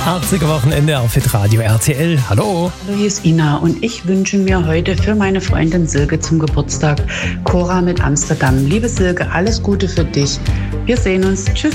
80er Wochenende auf Hitradio RTL. Hallo. Hallo, hier ist Ina und ich wünsche mir heute für meine Freundin Silke zum Geburtstag Cora mit Amsterdam. Liebe Silke, alles Gute für dich. Wir sehen uns. Tschüss.